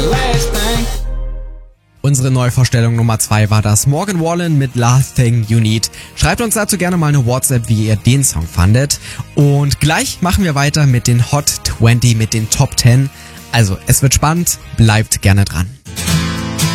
Unsere Neuvorstellung Nummer 2 war das Morgan Wallen mit Last Thing You Need. Schreibt uns dazu gerne mal eine WhatsApp, wie ihr den Song fandet. Und gleich machen wir weiter mit den Hot 20, mit den Top 10. Also, es wird spannend, bleibt gerne dran.